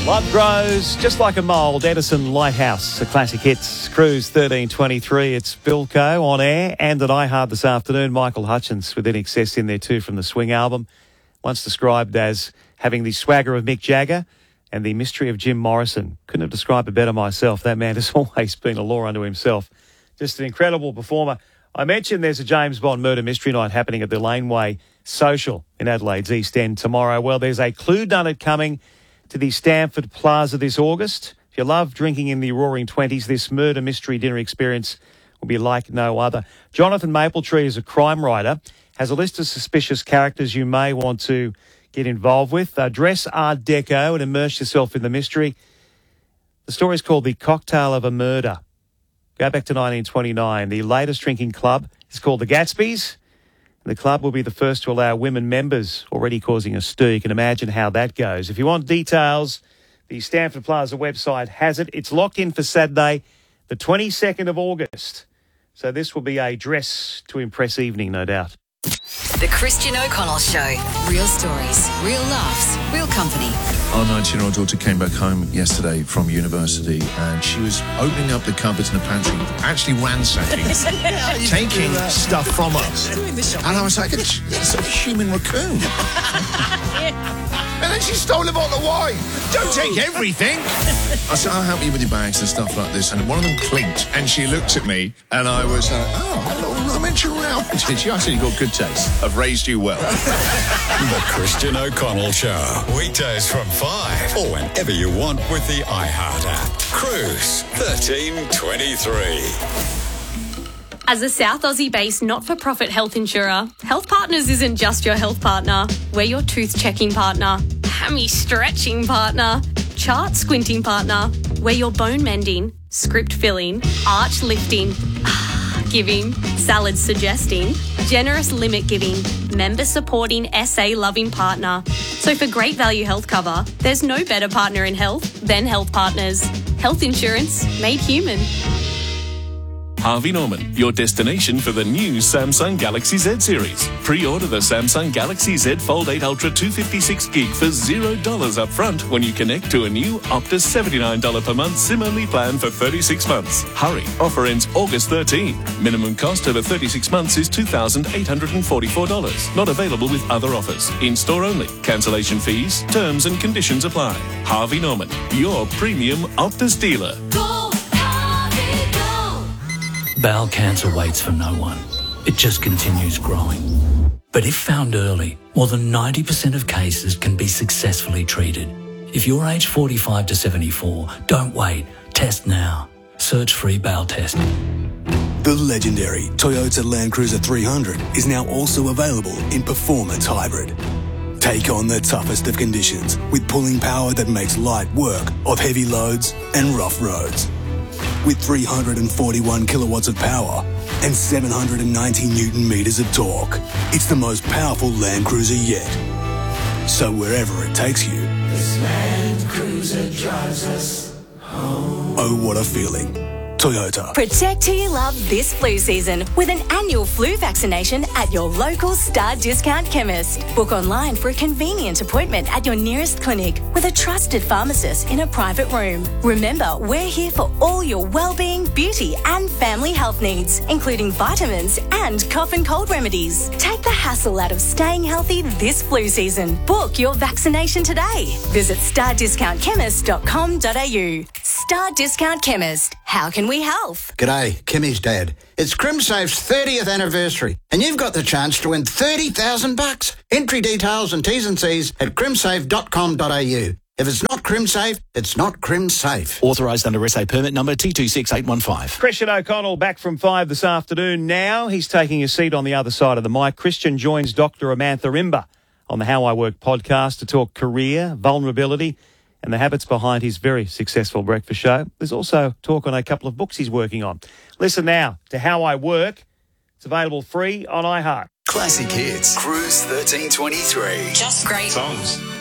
Love grows just like a mould. Edison Lighthouse, a classic hits. Cruise 1323. It's Bilko on air and at iHeart this afternoon. Michael Hutchence with INXS in there too from the Swing album. Once described as having the swagger of Mick Jagger and the mystery of Jim Morrison. Couldn't have described it better myself. That man has always been a law unto himself. Just an incredible performer. I mentioned there's a James Bond murder mystery night happening at the Laneway Social in Adelaide's East End tomorrow. Well, there's a clue nugget coming to the Stamford Plaza this August. If you love drinking in the roaring 20s, this murder mystery dinner experience will be like no other. Jonathan Mapletree is a crime writer, has a list of suspicious characters you may want to get involved with. Dress Art Deco and immerse yourself in the mystery. The story is called The Cocktail of a Murder. Go back to 1929. The latest drinking club is called the Gatsby's. The club will be the first to allow women members, already causing a stir. You can imagine how that goes. If you want details, the Stamford Plaza website has it. It's locked in for Saturday, the 22nd of August. So this will be a dress to impress evening, no doubt. The Christian O'Connell Show. Real stories, real laughs, real company. Our 19-year-old daughter came back home yesterday from university and she was opening up the cupboards in the pantry, actually ransacking, taking stuff from us. And I was like, it's a human raccoon. And then she stole a bottle of wine. Don't take everything. I said, I'll help you with your bags and stuff like this. And one of them clinked and she looked at me and I was like, oh, I meant you around. She actually got good taste. I've raised you well. The Christian O'Connell Show. Weekdays from 5 or whenever you want with the iHeart app. Cruise 1323. As a South Aussie-based not-for-profit health insurer, Health Partners isn't just your health partner. We're your tooth-checking partner, hammy-stretching partner, chart-squinting partner. We're your bone-mending, script-filling, arch-lifting, giving, salad-suggesting, generous limit-giving, member-supporting, SA-loving partner. So for great value health cover, there's no better partner in health than Health Partners. Health insurance made human. Harvey Norman, your destination for the new Samsung Galaxy Z series. Pre-order the Samsung Galaxy Z Fold 8 Ultra 256GB for $0 up front when you connect to a new Optus $79 per month SIM-only plan for 36 months. Hurry, offer ends August 13. Minimum cost over 36 months is $2,844. Not available with other offers. In-store only. Cancellation fees, terms and conditions apply. Harvey Norman, your premium Optus dealer. Bowel cancer waits for no one. It just continues growing. But if found early, more than 90% of cases can be successfully treated. If you're aged 45 to 74, don't wait. Test now. Search free bowel test. The legendary Toyota Land Cruiser 300 is now also available in Performance Hybrid. Take on the toughest of conditions with pulling power that makes light work of heavy loads and rough roads. With 341 kilowatts of power and 790 Newton meters of torque, it's the most powerful Land Cruiser yet. So wherever it takes you, this Land Cruiser drives us home. Oh, what a feeling. Toyota. Protect who you love this flu season with an annual flu vaccination at your local Star Discount chemist. Book online for a convenient appointment at your nearest clinic with a trusted pharmacist in a private room. Remember, we're here for all your well-being, beauty and family health needs, including vitamins and cough and cold remedies. Take the hassle out of staying healthy this flu season. Book your vaccination today. Visit stardiscountchemist.com.au. Star Discount Chemist. How can we help? G'day, Kimmy's dad. It's CrimSafe's 30th anniversary, and you've got the chance to win $30,000. Entry details and T's and C's at crimsafe.com.au. If it's not CrimSafe, it's not CrimSafe. Authorised under SA permit number T26815. Christian O'Connell back from 5 this afternoon. Now he's taking a seat on the other side of the mic. Christian joins Dr. Amantha Imber on the How I Work podcast to talk career, vulnerability, and the habits behind his very successful breakfast show. There's also talk on a couple of books he's working on. Listen now to How I Work. It's available free on iHeart. Classic hits. Cruise 1323. Just great Songs.